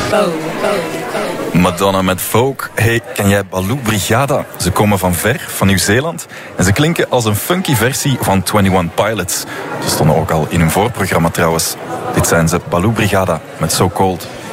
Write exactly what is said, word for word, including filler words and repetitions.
Madonna met Folk. Hey, ken jij Baloo Brigada? Ze komen van ver, van Nieuw-Zeeland. En ze klinken als een funky versie van eenentwintig Pilots. Ze stonden ook al in hun voorprogramma trouwens. Dit zijn ze, Baloo Brigada met So Cold.